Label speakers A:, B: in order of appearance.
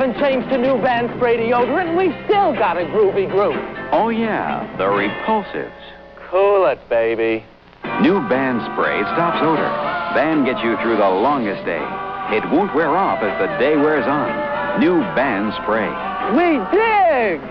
A: haven't changed to new Van Spray deodorant, and we've still got a groovy groove.
B: Oh, yeah, the Repulsives.
A: Cool it, baby.
B: New Van Spray stops odor. Van gets you through the longest day. It won't wear off as the day wears on. New Van Spray.
A: We dig!